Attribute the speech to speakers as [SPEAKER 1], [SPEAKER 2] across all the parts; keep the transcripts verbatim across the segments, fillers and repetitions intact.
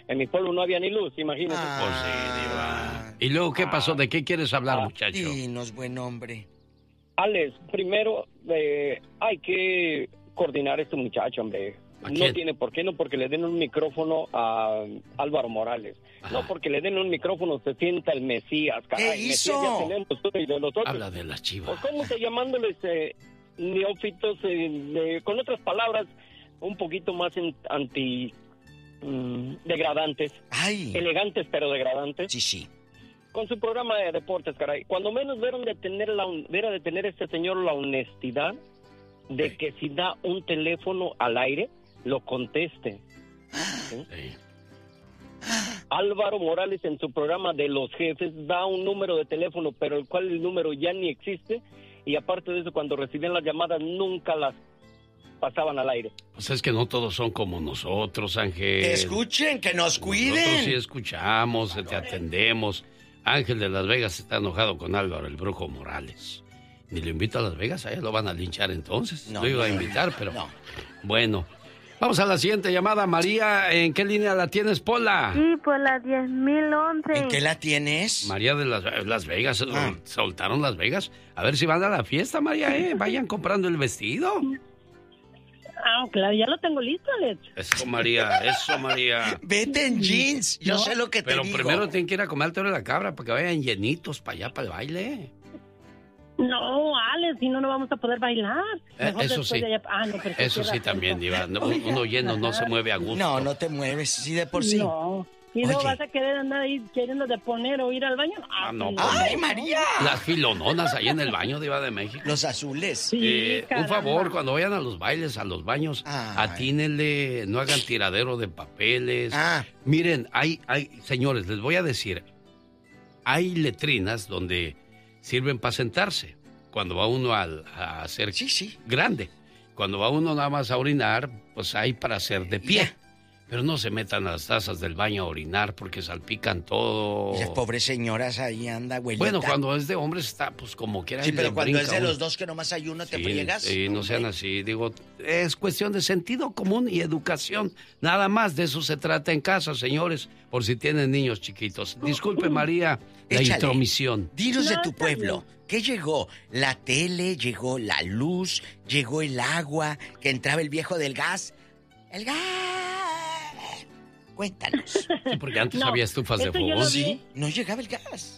[SPEAKER 1] en mi pueblo no había ni luz, imagínese.
[SPEAKER 2] Ah,
[SPEAKER 3] Pues sí, Diva. ¿Y luego qué pasó? ¿De qué quieres hablar,
[SPEAKER 1] Ah,
[SPEAKER 3] muchacho?
[SPEAKER 2] Sí, no es buen hombre.
[SPEAKER 1] Alex, primero eh, hay que coordinar a este muchacho, hombre.
[SPEAKER 3] ¿A
[SPEAKER 1] No
[SPEAKER 3] quién?
[SPEAKER 1] tiene por qué, no porque le den un micrófono a Álvaro Morales.
[SPEAKER 3] Ajá.
[SPEAKER 1] No porque le den un micrófono se sienta el Mesías. Caray,
[SPEAKER 2] ¿Qué
[SPEAKER 1] Mesías
[SPEAKER 2] hizo?
[SPEAKER 1] ya tenemos uno y de los otros.
[SPEAKER 3] Habla de las Chivas.
[SPEAKER 1] Pues cómo se llamándoles eh, neófitos, eh, de- con otras palabras, un poquito más en- anti mm, degradantes,
[SPEAKER 2] Ay.
[SPEAKER 1] elegantes pero degradantes.
[SPEAKER 2] Sí, sí.
[SPEAKER 1] Con su programa de deportes, caray. Cuando menos debieron de tener la, debiera de tener este señor la honestidad de
[SPEAKER 3] Sí.
[SPEAKER 1] que si da un teléfono al aire, lo conteste. ¿Sí?
[SPEAKER 3] Sí.
[SPEAKER 1] Álvaro Morales en su programa de los jefes da un número de teléfono, pero el cual el número ya ni existe, y aparte de eso, cuando recibían las llamadas nunca las pasaban al aire.
[SPEAKER 3] Pues es que no todos son como nosotros, Ángel.
[SPEAKER 2] Que escuchen, que nos
[SPEAKER 3] Nosotros
[SPEAKER 2] cuiden.
[SPEAKER 3] sí escuchamos, te atendemos. Ángel de Las Vegas está enojado con Álvaro, el Brujo Morales. Ni lo invito a Las Vegas, allá lo van a linchar entonces.
[SPEAKER 2] No,
[SPEAKER 3] lo iba a
[SPEAKER 2] no,
[SPEAKER 3] invitar, pero
[SPEAKER 2] no.
[SPEAKER 3] bueno. Vamos a la siguiente llamada. María, ¿en qué línea la tienes, Pola?
[SPEAKER 4] Sí, por la diez mil once.
[SPEAKER 2] ¿En qué la tienes?
[SPEAKER 3] María de Las, Las Vegas,
[SPEAKER 2] Ah.
[SPEAKER 3] soltaron Las Vegas. A ver si van a la fiesta, María, ¿eh? Vayan comprando el vestido.
[SPEAKER 5] Ah, claro, ya lo tengo listo, Alex.
[SPEAKER 3] Eso, María, eso, María.
[SPEAKER 2] Vete en jeans. Yo
[SPEAKER 5] No,
[SPEAKER 2] sé lo que te
[SPEAKER 3] Pero
[SPEAKER 2] digo.
[SPEAKER 3] primero tienen que ir a comer al toro de la cabra para que vayan llenitos para allá, para el baile.
[SPEAKER 5] No, Alex, si no, no vamos a poder bailar.
[SPEAKER 3] Eh,
[SPEAKER 5] Mejor
[SPEAKER 3] eso
[SPEAKER 5] después
[SPEAKER 3] sí.
[SPEAKER 5] de allá- Ah, no, pero
[SPEAKER 3] Eso
[SPEAKER 5] sí,
[SPEAKER 3] sí
[SPEAKER 5] razón.
[SPEAKER 3] también, Diva. No, uno lleno no se mueve a gusto.
[SPEAKER 2] No, no te mueves. Sí, de por sí.
[SPEAKER 5] No. ¿Y luego
[SPEAKER 2] Oye.
[SPEAKER 5] vas a querer andar ahí queriendo de poner o ir al baño?
[SPEAKER 3] Ah, no,
[SPEAKER 5] pues
[SPEAKER 2] ¡Ay, María!
[SPEAKER 3] Las filononas ahí en el baño, Diva de México.
[SPEAKER 2] Los azules.
[SPEAKER 5] Sí,
[SPEAKER 3] Eh, un
[SPEAKER 5] caramba.
[SPEAKER 3] favor, cuando vayan a los bailes, a los baños,
[SPEAKER 2] Ay.
[SPEAKER 3] atínenle, no hagan tiradero de papeles.
[SPEAKER 2] Ah.
[SPEAKER 3] Miren, hay, hay, señores, les voy a decir, hay letrinas donde sirven para sentarse. Cuando va uno al- a, hacer
[SPEAKER 2] Sí, sí.
[SPEAKER 3] grande. Cuando va uno nada más a orinar, pues hay para hacer de pie.
[SPEAKER 2] Ya.
[SPEAKER 3] Pero no se metan a las tazas del baño a orinar porque salpican todo.
[SPEAKER 2] Y las pobres señoras ahí anda, güey.
[SPEAKER 3] Bueno, cuando es de hombres está, pues como quiera.
[SPEAKER 2] Sí,
[SPEAKER 3] le
[SPEAKER 2] pero cuando es
[SPEAKER 3] brinca
[SPEAKER 2] de
[SPEAKER 3] uno.
[SPEAKER 2] los dos que nomás hay uno, te
[SPEAKER 3] Sí,
[SPEAKER 2] friegas.
[SPEAKER 3] sí, no sean así. Digo, es cuestión de sentido común y educación. Nada más de eso se trata en casa, señores, por si tienen niños chiquitos. Disculpe, María, la
[SPEAKER 2] Échale.
[SPEAKER 3] intromisión.
[SPEAKER 2] Dinos de
[SPEAKER 5] No,
[SPEAKER 2] tu
[SPEAKER 5] está
[SPEAKER 2] pueblo. ¿Qué llegó? ¿La tele? ¿Llegó la luz? ¿Llegó el agua? ¿Que entraba el viejo del gas? ¡El gas! Cuéntanos.
[SPEAKER 3] Sí, porque antes
[SPEAKER 5] No,
[SPEAKER 3] había estufas de
[SPEAKER 5] eso yo lo
[SPEAKER 3] fogón.
[SPEAKER 5] vi.
[SPEAKER 2] ¿Sí? No llegaba el gas.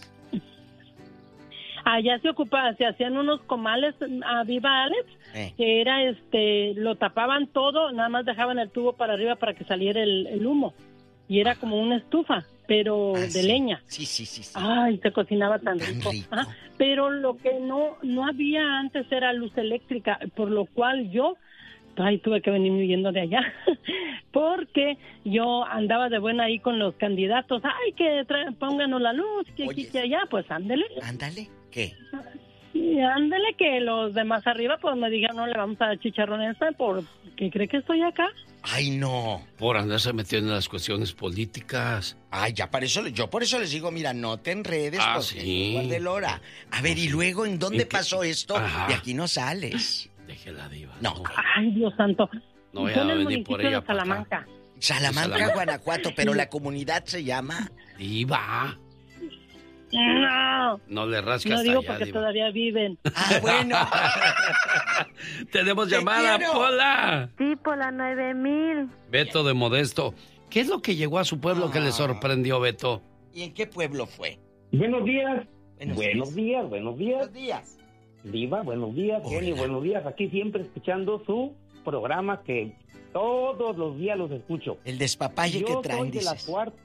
[SPEAKER 5] Allá se ocupaba, se hacían unos comales a viva Alex,
[SPEAKER 2] Eh.
[SPEAKER 5] que era este, lo tapaban todo, nada más dejaban el tubo para arriba para que saliera el, el humo. Y era como una estufa, pero
[SPEAKER 2] Ah,
[SPEAKER 5] de
[SPEAKER 2] sí.
[SPEAKER 5] leña.
[SPEAKER 2] Sí, sí, sí. sí.
[SPEAKER 5] Ay, se cocinaba tan,
[SPEAKER 2] Tan
[SPEAKER 5] rico.
[SPEAKER 2] rico.
[SPEAKER 5] Ajá. Pero lo que no no había antes era luz eléctrica, por lo cual yo, ay, tuve que venir huyendo de allá, porque yo andaba de buena ahí con los candidatos. Ay, que tra- pónganos la luz, que aquí,
[SPEAKER 2] Oye.
[SPEAKER 5] que allá, pues ándele.
[SPEAKER 2] Ándale. ¿Qué?
[SPEAKER 5] Y ándele que los de más arriba pues me digan, no le vamos a dar chicharrón a esta porque cree que estoy acá.
[SPEAKER 2] Ay, no.
[SPEAKER 3] Por andarse metiendo en las cuestiones políticas.
[SPEAKER 2] Ay, ya para eso, yo por eso les digo, mira, no te enredes,
[SPEAKER 3] Ah,
[SPEAKER 2] porque
[SPEAKER 3] sí.
[SPEAKER 2] guarde el hora. A ver, ¿y luego en dónde
[SPEAKER 3] ¿En qué?
[SPEAKER 2] pasó esto?
[SPEAKER 3] Ajá.
[SPEAKER 2] De aquí no sales.
[SPEAKER 3] Déjela, Diva.
[SPEAKER 2] No.
[SPEAKER 5] Ay, Dios santo.
[SPEAKER 3] No voy
[SPEAKER 5] Fue
[SPEAKER 3] a
[SPEAKER 5] en el
[SPEAKER 3] venir por
[SPEAKER 5] municipio
[SPEAKER 3] ella
[SPEAKER 5] de
[SPEAKER 3] para acá.
[SPEAKER 5] Salamanca.
[SPEAKER 2] Salamanca,
[SPEAKER 3] Salamanca.
[SPEAKER 2] Guanajuato, pero la comunidad se llama...
[SPEAKER 3] Diva.
[SPEAKER 5] No,
[SPEAKER 3] No le rascas
[SPEAKER 5] no
[SPEAKER 3] hasta
[SPEAKER 5] digo
[SPEAKER 3] allá,
[SPEAKER 5] porque
[SPEAKER 3] Diva.
[SPEAKER 5] todavía viven.
[SPEAKER 2] Ah, bueno.
[SPEAKER 3] Tenemos
[SPEAKER 2] Te
[SPEAKER 3] llamada,
[SPEAKER 2] quiero.
[SPEAKER 3] Pola.
[SPEAKER 4] Sí, por la nueve mil.
[SPEAKER 3] Beto de Modesto. ¿Qué es lo que llegó a su pueblo que le
[SPEAKER 2] Ah.
[SPEAKER 3] sorprendió, Beto?
[SPEAKER 2] ¿Y en qué pueblo fue?
[SPEAKER 1] Buenos días.
[SPEAKER 2] Buenos
[SPEAKER 1] Buenos días, buenos días.
[SPEAKER 2] Buenos días.
[SPEAKER 1] Diva, buenos días.
[SPEAKER 2] Hola.
[SPEAKER 1] Genio, buenos días. Aquí siempre escuchando su programa que todos los días los escucho.
[SPEAKER 2] El despapalle
[SPEAKER 1] Yo
[SPEAKER 2] que traen,
[SPEAKER 1] soy de la
[SPEAKER 2] dices.
[SPEAKER 1] cuarta.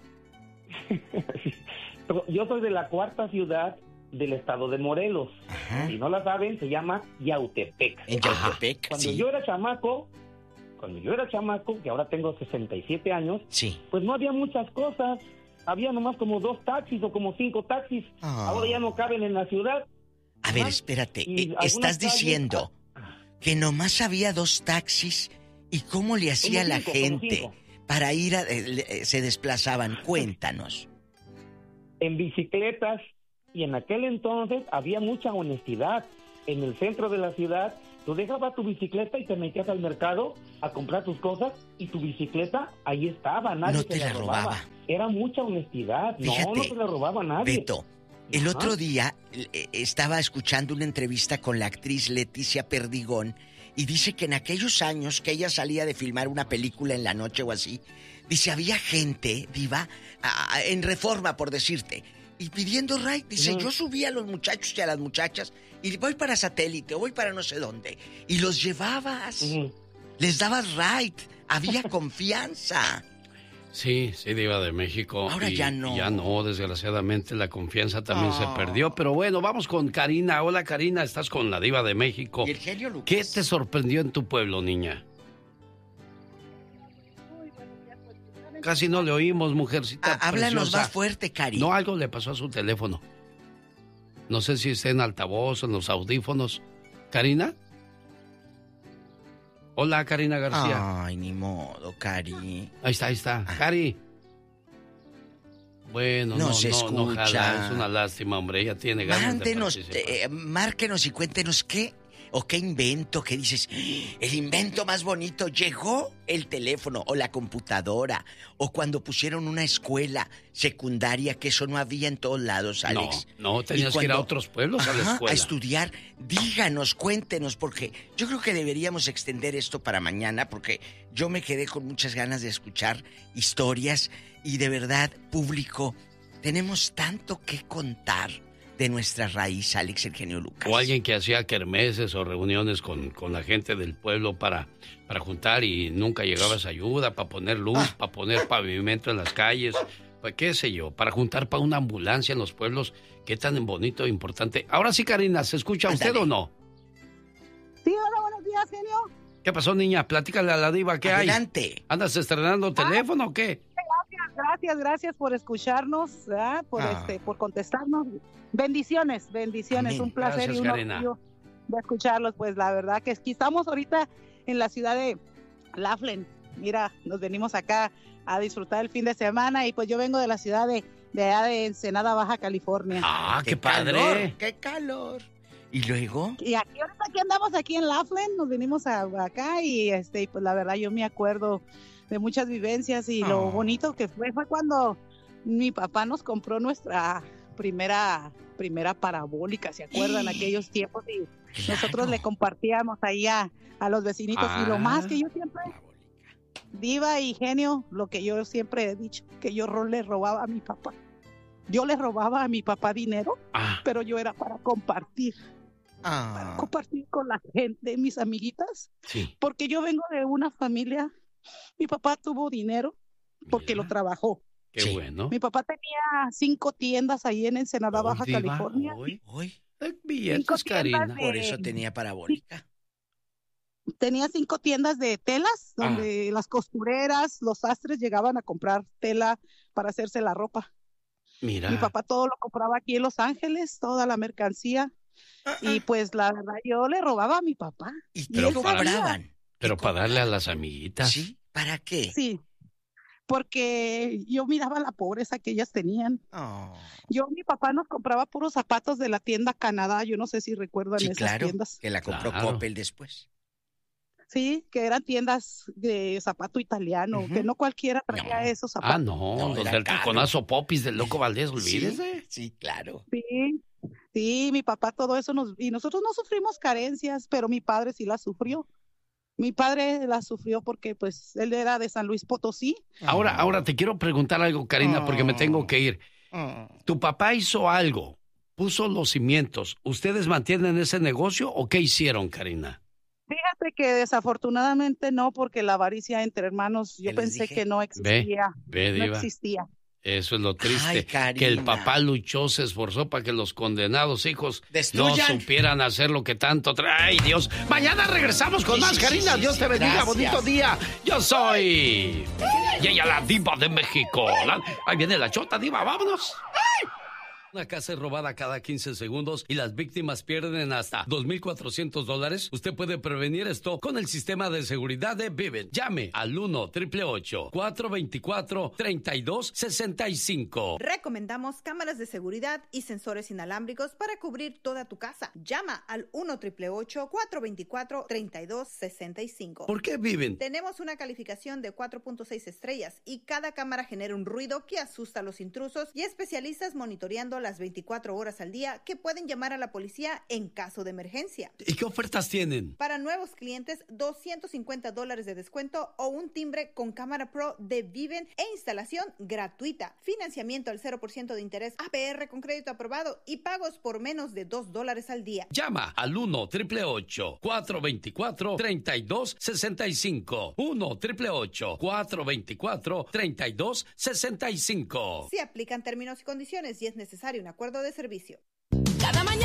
[SPEAKER 1] Yo soy de la cuarta ciudad del estado de Morelos.
[SPEAKER 2] Ajá.
[SPEAKER 1] Si no la saben, se llama Yautepec.
[SPEAKER 2] En Yautepec,
[SPEAKER 1] Cuando
[SPEAKER 2] sí.
[SPEAKER 1] yo era chamaco, cuando yo era chamaco, que ahora tengo sesenta y siete años,
[SPEAKER 2] Sí.
[SPEAKER 1] pues no había muchas cosas. Había nomás como dos taxis o como cinco taxis.
[SPEAKER 2] Ah.
[SPEAKER 1] Ahora ya no caben en la ciudad.
[SPEAKER 2] A ver,
[SPEAKER 1] Ajá.
[SPEAKER 2] espérate.
[SPEAKER 1] Y
[SPEAKER 2] eh,
[SPEAKER 1] algunas
[SPEAKER 2] Estás
[SPEAKER 1] calles-
[SPEAKER 2] diciendo que nomás había dos taxis y cómo le hacía
[SPEAKER 1] Como
[SPEAKER 2] la
[SPEAKER 1] cinco, como
[SPEAKER 2] gente
[SPEAKER 1] cinco.
[SPEAKER 2] para ir a... eh, le- eh, se desplazaban. Cuéntanos.
[SPEAKER 1] En bicicletas, y en aquel entonces había mucha honestidad. En el centro de la ciudad
[SPEAKER 6] Tú dejabas tu bicicleta y te metías al mercado a comprar tus cosas y tu bicicleta ahí estaba, nadie
[SPEAKER 2] No
[SPEAKER 6] te,
[SPEAKER 2] te
[SPEAKER 6] la
[SPEAKER 2] la
[SPEAKER 6] robaba.
[SPEAKER 2] robaba.
[SPEAKER 6] Era mucha honestidad.
[SPEAKER 2] Fíjate,
[SPEAKER 6] no, no te la robaba nadie.
[SPEAKER 2] Beto, el
[SPEAKER 6] Ajá.
[SPEAKER 2] otro día eh, estaba escuchando una entrevista con la actriz Leticia Perdigón y dice que en aquellos años que ella salía de filmar una película en la noche o así, dice, había gente, diva, a- a- en Reforma, por decirte, y pidiendo ride. Dice,
[SPEAKER 6] Ujú.
[SPEAKER 2] yo subía a los muchachos y a las muchachas y voy para Satélite o voy para no sé dónde. Y los llevabas,
[SPEAKER 6] Ujú.
[SPEAKER 2] les dabas ride, había confianza.
[SPEAKER 3] Sí, sí, Diva de México.
[SPEAKER 2] Ahora
[SPEAKER 3] y,
[SPEAKER 2] ya no.
[SPEAKER 3] Ya no, desgraciadamente la confianza también
[SPEAKER 2] Oh.
[SPEAKER 3] se perdió. Pero bueno, vamos con Karina. Hola, Karina, estás con la Diva de México.
[SPEAKER 2] Y el genio Lucas.
[SPEAKER 3] ¿Qué te sorprendió en tu pueblo, niña? Casi no le oímos, mujercita.
[SPEAKER 2] Ah, háblanos
[SPEAKER 3] preciosa.
[SPEAKER 2] más fuerte, Cari.
[SPEAKER 3] No, algo le pasó a su teléfono. No sé si está en altavoz o en los audífonos. ¿Karina? Hola, Karina García.
[SPEAKER 2] Ay, ni modo, Cari.
[SPEAKER 3] Ahí está, ahí está. Cari. Bueno,
[SPEAKER 2] No
[SPEAKER 3] no,
[SPEAKER 2] se
[SPEAKER 3] no, no,
[SPEAKER 2] escucha.
[SPEAKER 3] jala, es una lástima, hombre. Ella tiene ganas
[SPEAKER 2] Mándenos,
[SPEAKER 3] de participar.
[SPEAKER 2] eh, márquenos y cuéntenos qué o qué invento, que dices, el invento más bonito, llegó el teléfono o la computadora, o cuando pusieron una escuela secundaria, que eso no había en todos lados, Alex.
[SPEAKER 3] No, no, tenías
[SPEAKER 2] Y
[SPEAKER 3] que ir a
[SPEAKER 2] cuando-
[SPEAKER 3] otros pueblos a la
[SPEAKER 2] Ajá,
[SPEAKER 3] escuela.
[SPEAKER 2] a estudiar. Díganos, cuéntenos, porque yo creo que deberíamos extender esto para mañana, porque yo me quedé con muchas ganas de escuchar historias y de verdad, público, tenemos tanto que contar de nuestra raíz, Alex, el genio Lucas.
[SPEAKER 3] O alguien que hacía kermeses o reuniones con, con la gente del pueblo para, para juntar y nunca llegaba esa ayuda, para poner luz,
[SPEAKER 2] Ah.
[SPEAKER 3] para poner pavimento en las calles, para qué sé yo, para juntar para una ambulancia en los pueblos. Qué tan bonito e importante. Ahora sí, Karina, ¿se escucha usted
[SPEAKER 2] Ándale.
[SPEAKER 3] o no?
[SPEAKER 7] Sí, hola, buenos días, genio.
[SPEAKER 3] ¿Qué pasó, niña? Platícale a la diva, ¿qué hay?
[SPEAKER 2] Adelante.
[SPEAKER 3] ¿Andas estrenando teléfono o qué?
[SPEAKER 7] Gracias, gracias, gracias por escucharnos, ¿verdad? por
[SPEAKER 2] Ah.
[SPEAKER 7] este, por contestarnos. Bendiciones, bendiciones,
[SPEAKER 2] Amén.
[SPEAKER 7] un placer
[SPEAKER 3] Gracias,
[SPEAKER 7] y un
[SPEAKER 3] Karina.
[SPEAKER 7] orgullo de escucharlos. Pues la verdad que aquí estamos ahorita en la ciudad de Laughlin. Mira, nos venimos acá a disfrutar el fin de semana y pues yo vengo de la ciudad de, de allá de Ensenada, Baja California.
[SPEAKER 3] Ah, qué,
[SPEAKER 2] calor,
[SPEAKER 3] padre.
[SPEAKER 2] ¡Qué calor! ¿Y luego?
[SPEAKER 7] Y aquí ahorita aquí andamos aquí en Laughlin, nos venimos a, acá y este y pues la verdad yo me acuerdo de muchas vivencias y
[SPEAKER 2] Oh.
[SPEAKER 7] lo bonito que fue fue cuando mi papá nos compró nuestra primera primera parabólica, ¿se acuerdan? Aquellos tiempos y nosotros
[SPEAKER 2] Claro.
[SPEAKER 7] le compartíamos ahí a, a los vecinitos y lo
[SPEAKER 3] Ah.
[SPEAKER 7] más que yo siempre diva y genio, lo que yo siempre he dicho, que yo ro- le robaba a mi papá. Yo le robaba a mi papá dinero,
[SPEAKER 3] Ah,
[SPEAKER 7] pero yo era para compartir, para
[SPEAKER 2] Ah,
[SPEAKER 7] compartir con la gente, mis amiguitas,
[SPEAKER 3] sí.
[SPEAKER 7] porque yo vengo de una familia, mi papá tuvo dinero porque
[SPEAKER 3] Mira,
[SPEAKER 7] lo trabajó.
[SPEAKER 3] Qué
[SPEAKER 2] Sí.
[SPEAKER 3] bueno.
[SPEAKER 7] Mi papá tenía cinco tiendas ahí en Ensenada,
[SPEAKER 3] Hoy,
[SPEAKER 7] Baja
[SPEAKER 3] diva,
[SPEAKER 7] California.
[SPEAKER 3] hoy.
[SPEAKER 2] hoy,
[SPEAKER 3] Eh, Billetes,
[SPEAKER 7] Cinco tiendas
[SPEAKER 3] Karina.
[SPEAKER 7] de-
[SPEAKER 2] por eso tenía parabólica.
[SPEAKER 7] Tenía cinco tiendas de telas,
[SPEAKER 3] Ah.
[SPEAKER 7] donde las costureras, los sastres llegaban a comprar tela para hacerse la ropa.
[SPEAKER 3] Mira.
[SPEAKER 7] Mi papá todo lo compraba aquí en Los Ángeles, toda la mercancía.
[SPEAKER 2] Ah,
[SPEAKER 7] Y
[SPEAKER 2] ah.
[SPEAKER 7] pues la verdad yo le robaba a mi papá.
[SPEAKER 2] ¿Y
[SPEAKER 7] Pero
[SPEAKER 2] qué
[SPEAKER 3] para-
[SPEAKER 2] compraban?
[SPEAKER 3] Pero
[SPEAKER 2] ¿Qué
[SPEAKER 3] para darle a
[SPEAKER 2] compraban?
[SPEAKER 3] las amiguitas.
[SPEAKER 2] ¿Sí? ¿Para qué?
[SPEAKER 7] Sí, porque yo miraba la pobreza que ellas tenían.
[SPEAKER 2] Oh,
[SPEAKER 7] Yo, mi papá nos compraba puros zapatos de la tienda Canadá, yo no sé si recuerdan
[SPEAKER 2] sí,
[SPEAKER 7] esas
[SPEAKER 2] claro,
[SPEAKER 7] tiendas.
[SPEAKER 2] que la compró
[SPEAKER 3] Claro.
[SPEAKER 2] Coppel después.
[SPEAKER 7] Sí, que eran tiendas de zapato italiano,
[SPEAKER 2] Ujú.
[SPEAKER 7] que no cualquiera traía
[SPEAKER 2] No.
[SPEAKER 7] esos zapatos.
[SPEAKER 3] Ah, no,
[SPEAKER 2] No,
[SPEAKER 3] los
[SPEAKER 2] era
[SPEAKER 3] del
[SPEAKER 2] caro.
[SPEAKER 3] taconazo popis del Loco Valdés,
[SPEAKER 2] Sí,
[SPEAKER 3] olvídese.
[SPEAKER 2] sí, claro.
[SPEAKER 7] Sí, sí, mi papá todo eso nos... Y nosotros no sufrimos carencias, pero mi padre sí las sufrió. Mi padre las sufrió porque pues él era de San Luis Potosí.
[SPEAKER 3] Ahora,
[SPEAKER 2] Oh,
[SPEAKER 3] ahora te quiero preguntar algo, Karina, porque me tengo que ir.
[SPEAKER 2] oh.
[SPEAKER 3] ¿Tu papá hizo algo? ¿Puso los cimientos? ¿Ustedes mantienen ese negocio o qué hicieron, Karina?
[SPEAKER 7] Fíjate que desafortunadamente no, porque la avaricia entre hermanos, yo
[SPEAKER 2] ¿Qué les
[SPEAKER 7] pensé
[SPEAKER 2] dije?
[SPEAKER 7] que no existía.
[SPEAKER 3] Ve,
[SPEAKER 7] No
[SPEAKER 3] Diva.
[SPEAKER 7] existía.
[SPEAKER 3] Eso es lo
[SPEAKER 2] Ay,
[SPEAKER 3] triste.
[SPEAKER 2] Karina.
[SPEAKER 3] Que el papá luchó, se esforzó para que los condenados hijos no
[SPEAKER 2] Destruyan.
[SPEAKER 3] supieran hacer lo que tanto trae. ¡Ay, Dios! Mañana regresamos con
[SPEAKER 2] Sí,
[SPEAKER 3] más,
[SPEAKER 2] sí,
[SPEAKER 3] Karina.
[SPEAKER 2] sí, sí,
[SPEAKER 3] Dios
[SPEAKER 2] sí,
[SPEAKER 3] te bendiga.
[SPEAKER 2] gracias.
[SPEAKER 3] Bonito día. Yo soy... Y ella, la diva de México. La- Ahí viene la chota, diva. ¡Vámonos! Una casa es robada cada quince segundos y las víctimas pierden hasta dos mil cuatrocientos dólares. Usted puede prevenir esto con el sistema de seguridad de Vivint. Llame al uno ocho ocho ocho cuatro dos cuatro tres dos seis cinco.
[SPEAKER 8] Recomendamos cámaras de seguridad y sensores inalámbricos para cubrir toda tu casa. Llama al uno ocho ocho ocho cuatro dos cuatro tres dos seis cinco.
[SPEAKER 3] ¿Por qué Vivint?
[SPEAKER 8] Tenemos una calificación de cuatro punto seis estrellas y cada cámara genera un ruido que asusta a los intrusos y especialistas monitoreando las veinticuatro horas al día que pueden llamar a la policía en caso de emergencia.
[SPEAKER 3] ¿Y qué ofertas tienen?
[SPEAKER 8] Para nuevos clientes, doscientos cincuenta dólares de descuento o un timbre con cámara pro de Vivint e instalación gratuita. Financiamiento al cero por ciento de interés, A P R con crédito aprobado y pagos por menos de dos dólares al día.
[SPEAKER 3] Llama al uno ocho ocho ocho cuatro dos cuatro tres dos seis cinco. uno ocho ocho ocho cuatro dos cuatro tres dos seis cinco.
[SPEAKER 8] Se aplican términos y condiciones y es necesario un acuerdo de servicio.
[SPEAKER 9] Cada mañana